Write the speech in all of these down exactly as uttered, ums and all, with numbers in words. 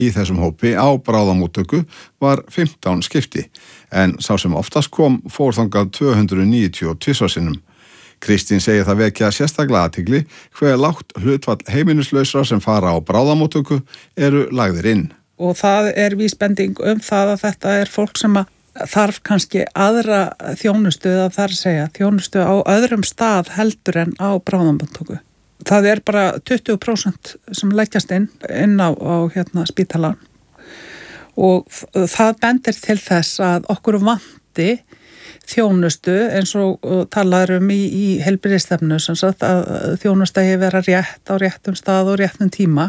í þessum hópi á bráðamóttöku var fimmtán skipti, en sá sem oftast kom fór þangað tvö hundruð níutíu og tvö sinnum. Kristín segir það vekja sérstaklega athygli hve lágt hlutfall heimilislausra sem fara á bráðamóttöku eru lagðir inn. Og það er vísbending um það að þetta er fólk sem að þarf kannski aðra þjónustu eða þar að segja þjónustu á öðrum stað heldur en á bráðamóttöku. Það er bara tuttugu prósent sem leggjast inn, inn á, á hérna, spítalan og það bendir til þess að okkur vanti þjónustu eins og talaður um í, í heilbrigðisstefnu sem sagt að þjónusta hefur vera rétt á réttum stað og réttum tíma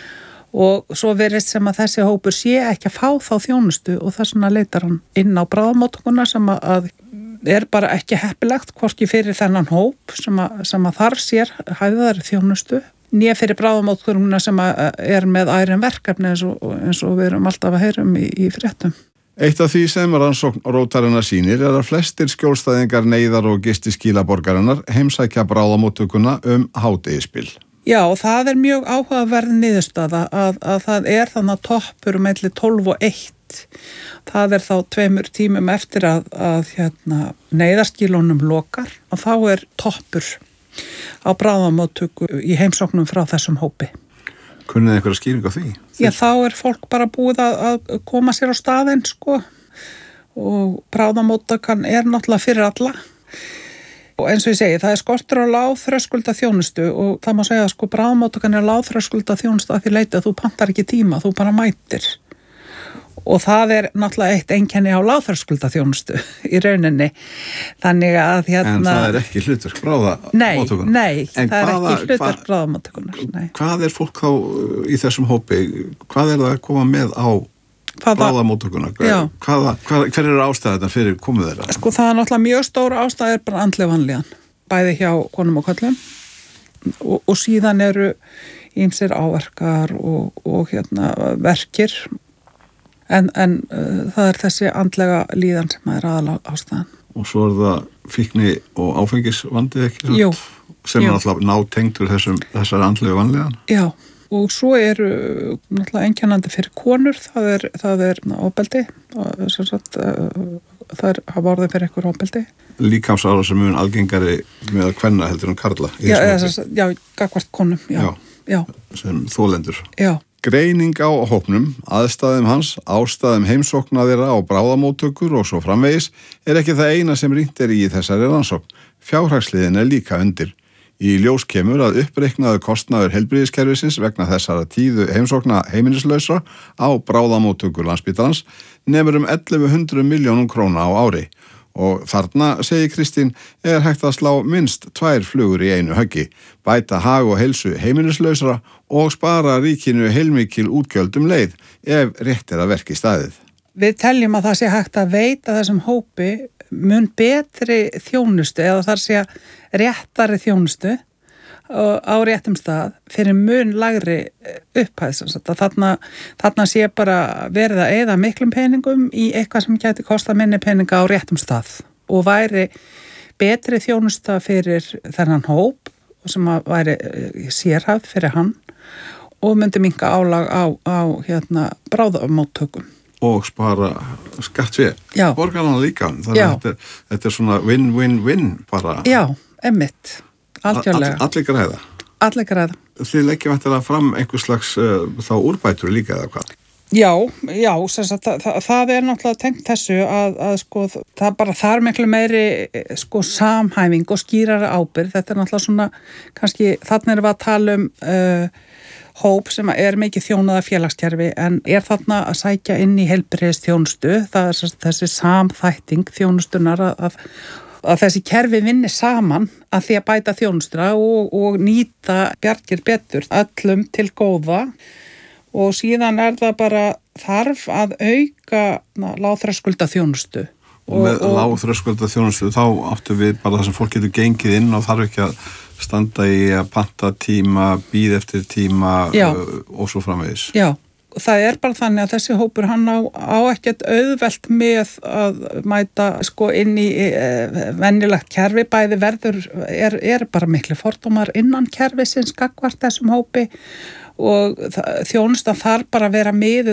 og svo verist sem að þessi hópur sé ekki að fá þá þjónustu og þess vegna leitar hann inn á bráðamóttökuna sem að er bara ekki heppilegt hvorki fyrir þennan hóp sem að, sem að þarf sér hæfðari þjónustu né fyrir bráðamóttökuna sem að er með ærin verkefni eins og, eins og við erum alltaf að heyrum í, í fréttum. Eitt af því sem rannsókn Rótarinnar sýnir er að flestir skjólstæðingar neyðar og gistiskýla borgarinnar heimsækja bráðamóttökuna um hádegisbil. Já, og það er mjög áhugaverð niðurstaða að, að það er þannig að toppur um milli tólf og eitt. Það er þá tveimur tímum eftir að, að hérna, neyðarskýlunum lokar og þá er toppur á bráðamóttöku í heimsóknum frá þessum hópi. Kunnið einhverja skýring á því? Já, þá er fólk bara búið að, að koma sér á staðinn, sko, og bráðamóttakan er náttúrulega fyrir alla. Og eins og ég segi, það er skortur á lágþröskulda þjónustu og það má segja að sko bráðamóttakan er lágþröskulda þjónustu að því leiti að þú pantar ekki tíma, þú bara mætir. Og það er náttúrulega eitt einkenni á lágþröskulda þjónustu í rauninni. Þannig að hérna... En það er ekki hlutverk bráðamóttökunar? Nei, nei, en það hvaða, er ekki hlutverk bráðamóttökunar. Nei. Hvað er fólk þá í þessum hópi? Hvað er það að koma með á bráðamóttökunar? Hvaða, hvað, hver eru ástæðarna fyrir komið þeirra? Sko það er náttúrulega mjög stór ástæð er bara andleg vanlíðan. Bæði hjá konum og körlum og, og síðan eru ýmsir áverkar og, og hérna verkir. En, en uh, það er þessi andlega líðan sem er aðalega ástæðan. Og svo er það fíkni og áfengisvandið ekki satt? Jú. Sem jú. Er alltaf nátengdur þessum, þessar andlega vanlíðan? Já, og svo eru náttúrulega einkennandi fyrir konur, það er, það er ofbeldi, sem sagt, uh, það er hafa orðið fyrir einhver ofbeldi. Líkamsára sem mun algengari með að kvenna heldur en karla? Já, eða, já, gagvart konum, já. Já, já. Sem þolendur? Já. Greining á hópnum, aðstæðum hans, ástæðum heimsókna þeirra á bráðamóttökur og svo framvegis er ekki það eina sem rýnt er í þessari rannsókn. Fjárhagsliðin er líka undir. Í ljós kemur að uppreiknaður kostnaður heilbrigðiskerfisins vegna þessara tíðu heimsókna heimilislausra á bráðamóttökur Landspítalans nemur um ellefu hundruð milljónum króna á ári. Og þarna, segir Kristín, er hægt að slá minnst tvær flugur í einu höggi, bæta hag og heilsu heimilislausra og spara ríkinu heilmikil útgjöldum leið ef rétt er að verki staðið. Við teljum að það sé hægt að veita þessum hópi mun betri þjónustu eða þar sé réttari þjónustu á réttum stað fyrir mun lagri upphæð. Þarna, þarna sé bara verið að eyða miklum peningum í eitthvað sem gæti kosta minni peninga á réttum stað og væri betri þjónusta fyrir þennan hóp sem að væri sérhæfð fyrir hann og myndi minnka álag á, á hérna, bráðamóttökum. Og spara skattfé. Já. Borgarna líka. Þannig að þetta, þetta er svona win-win-win bara. Já, emmitt. Algjörlega. All, allir græða? Allir græða. Þið leggjum eftir að fram einhvers slags uh, þá úrbætur líka eða hvað? Já, já, sagt, það, það, það er náttúrulega tengt þessu að, að sko, það bara þar miklu meiri sko samhæfing og skýrara ábyrgð. Þetta er náttúrulega svona, kannski þarna erum við að tala um uh, hóp sem er mikið þjónaða félagskerfi en er þarna að sækja inn í heilbrigðisþjónustu. Það er sagt, þessi samþætting þjónustunar að, að að þessi kerfi vinni saman að því að bæta þjónustra og, og nýta bjargir betur öllum til góða og síðan er það bara þarf að auka lágþröskulda þjónustu. Og með lágþröskulda þjónustu þá áttu við bara það sem fólk getur gengið inn og þarf ekki að standa í að panta tíma, bíða eftir tíma uh, og svo framvegis. Já. Það er bara þannig að þessi hópur hann á, á ekkert auðvelt með að mæta sko inn í e, venjulegt kerfi, bæði verður er, er bara miklu fordómar innan kerfisins gagnvart þessum hópi og þjónustan þarf bara að vera miðuð